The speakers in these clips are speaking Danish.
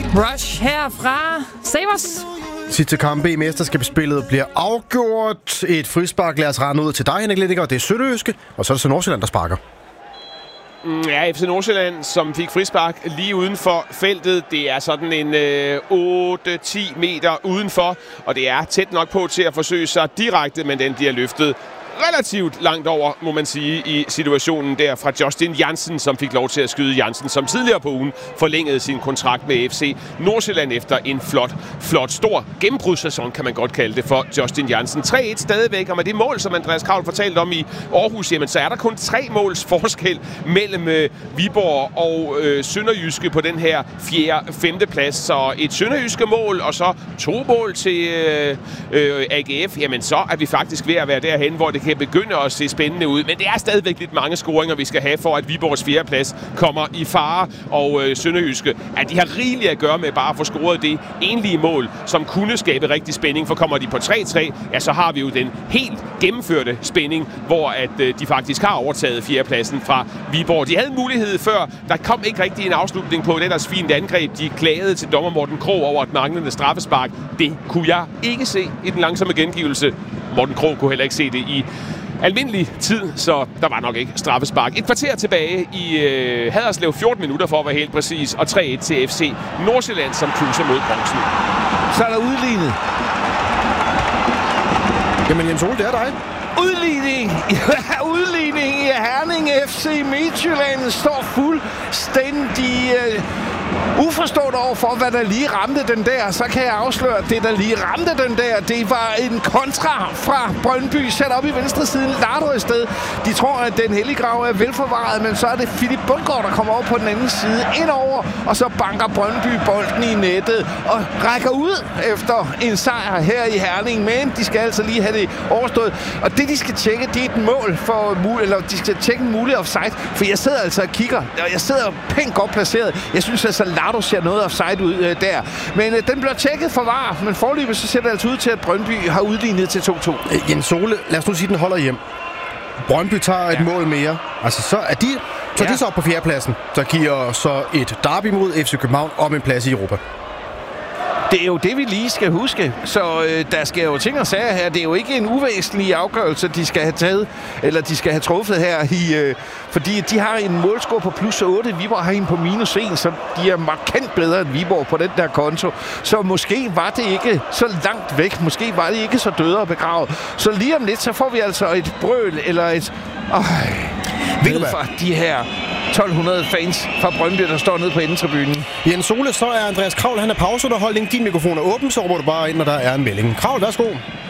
Rush her fra Savers. Sidste kampe i mesterskabsspillet bliver afgjort. Et frispark lader os rende ud til dig, Henrik Lindinger. Det er Sønderjyske, og så er det så Nordsjælland, der sparker. Ja, FC Nordsjælland, som fik frispark lige uden for feltet. Det er sådan en 8-10 meter udenfor, og det er tæt nok på til at forsøge sig direkte, men den bliver løftet relativt langt over, må man sige, i situationen der fra Justin Jansen, som fik lov til at skyde. Jansen, som tidligere på ugen forlængede sin kontrakt med FC Nordsjælland efter en flot, stor gennembrudssæson, kan man godt kalde det, for Justin Jansen. 3-1 stadigvæk, og med det mål, som Andreas Kraul fortalte om i Aarhus, jamen, så er der kun 3 måls forskel mellem Viborg og Sønderjyske på den her 4. 5. plads. Så et Sønderjyske mål, og så 2 mål til AGF, jamen så er vi faktisk ved at være derhen, hvor det kan begynde at se spændende ud. Men det er stadigvæk lidt mange scoringer, vi skal have, for at Viborgs 4. plads kommer i fare. Og Sønderjyske, at de har rigeligt at gøre med bare at få scoret det enlige mål, som kunne skabe rigtig spænding. For kommer de på 3-3, ja, så har vi jo den helt gennemførte spænding, hvor at de faktisk har overtaget 4. pladsen fra Viborg. De havde mulighed før. Der kom ikke rigtig en afslutning på det ellers fint angreb. De klagede til dommer Morten Krog over et manglende straffespark. Det kunne jeg ikke se i den langsomme gengivelse. Morten Krog kunne heller ikke se det i almindelig tid, så der var nok ikke straffespark. Et kvarter tilbage i Haderslev, 14 minutter for at være helt præcis, og 3-1 til FC Nordsjælland, som cruiser mod bronzen. Så er der udlignet. Jamen Jens Ole, det er dig. Udligning! Udligning i Herning. FC Midtjylland står fuldstændig uforstående over for, hvad der lige ramte den der. Så kan jeg afsløre, at det, der lige ramte den der, det var en kontra fra Brøndby, sat op i venstre siden, Lardo i sted. De tror, at den helliggrav er velforvaret, men så er det Philip Bundgaard, der kommer over på den anden side, indover, og så banker Brøndby bolden i nettet og rækker ud efter en sejr her i Herning. Men de skal altså lige have det overstået. Og det, de skal tjekke, det er et mål for eller de skal tjekke en mulig offside, for jeg sidder altså og kigger, og jeg sidder pænt godt placeret. Jeg synes altså, Lardo ser noget offside ud der. Men den bliver tjekket for VAR, men forløbet så ser det altså ud til, at Brøndby har udlignet til 2-2. Jens Ole, lad os nu sige, den holder hjem. Brøndby tager et mål mere. Altså, så er de så op på 4. pladsen, der giver så et derby mod FC København om en plads i Europa. Det er jo det, vi lige skal huske. Så der skal jo ting og sager her. Det er jo ikke en uvæsentlig afgørelse, de skal have taget, eller de skal have truffet her i... fordi de har en målscore på +8. Viborg har en på -1, så de er markant bedre end Viborg på den der konto. Så måske var det ikke så langt væk. Måske var det ikke så døde og begravet. Så lige om lidt, så får vi altså et brøl, eller et... fra de her 1200 fans fra Brøndby, der står nede på endetribunen. Jens Ole, så er Andreas Kraul, han er pauseunderholdning. Din mikrofon er åben, så råber du bare ind, når der er en melding. Kraul, værsgo.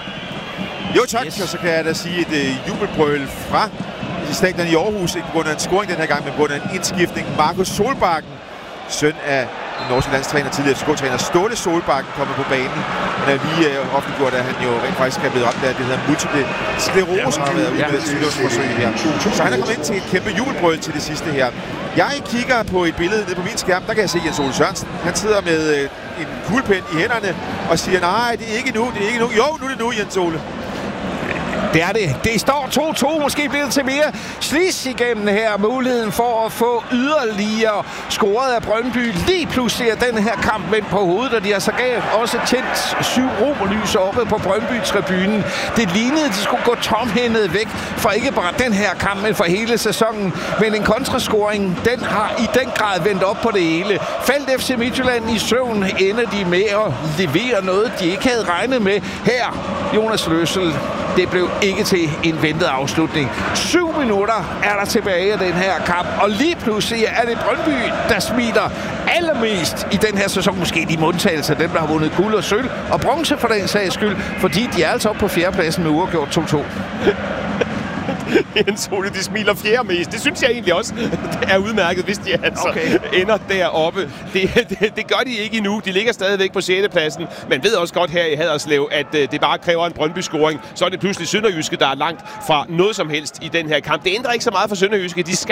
Jo tak, yes. Og så kan jeg da sige et jubelbrøl fra stadion i Aarhus. Ikke på grund af en scoring den her gang, men på grund af en indskiftning. Markus Solbakken, søn af norske landstræner, tidligere FCK-træner Ståle Solbakken, kommer på banen. Han er lige offentliggjort, at han jo rent faktisk er blevet ramt af det hedder multiple sklerose, har været ude med sygdomsforsøg her. Så han er kommet ind til et kæmpe jubelbrøl til det sidste her. Jeg kigger på et billede nede på min skærm, der kan jeg se Jens Ole Sørensen. Han sidder med en kuglepen i hænderne og siger, nej, det er ikke nu, det er ikke nu. Jo, nu er det nu, Jens Ole. Det er det. Det står 2-2. Måske bliver det til mere slis igennem her. Muligheden for at få yderligere scoret af Brøndby. Lige pludselig er den her kamp vendt på hovedet, og de har så også tændt 7 romerlys oppe på Brøndby-tribunen. Det lignede, at de skulle gå tomhændet væk fra ikke bare den her kamp, men for hele sæsonen. Men en kontrascoring, den har i den grad vendt op på det hele. Faldt FC Midtjylland i søvn, ender de med at levere noget, de ikke havde regnet med. Her, Jonas Løssel. Det blev ikke til en ventet afslutning. 7 minutter er der tilbage af den her kamp, og lige pludselig er det Brøndby, der smiler allermest i den her sæson. Måske de undtagelser, dem der har vundet guld og sølv og bronze for den sags skyld, fordi de er altså oppe på 4. pladsen med uafgjort 2-2. Jens Ole, de smiler fjerde mest. Det synes jeg egentlig også er udmærket, hvis de altså ender deroppe. Det gør de ikke endnu. De ligger stadigvæk på 6. pladsen, men ved også godt her i Haderslev, at det bare kræver en Brøndby-scoring. Så er det pludselig Sønderjyske, der er langt fra noget som helst i den her kamp. Det ændrer ikke så meget for Sønderjyske. De skal